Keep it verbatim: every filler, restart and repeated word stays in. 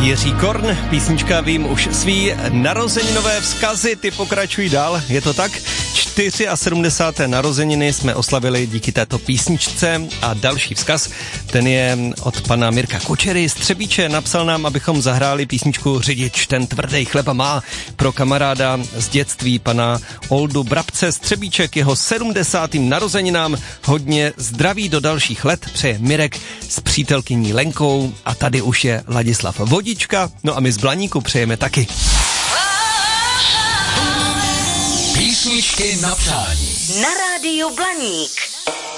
Jiří Korn, písnička Vím už svý, narozeninové vzkazy, ty pokračují dál, je to tak? sedmdesáté čtyři narozeniny jsme oslavili díky této písničce a další vzkaz, ten je od pana Mirka Kučery z Třebíče, napsal nám, abychom zahráli písničku Řidič, ten tvrdý chleba má, pro kamaráda z dětství pana Oldu Brabce z Třebíče k jeho sedmdesátým narozeninám, hodně zdraví do dalších let, přeje Mirek s přítelkyní Lenkou a tady už je Ladislav Vodička, no a my z Blaníku přejeme taky. Písničky na přání. Na rádiu Blaník.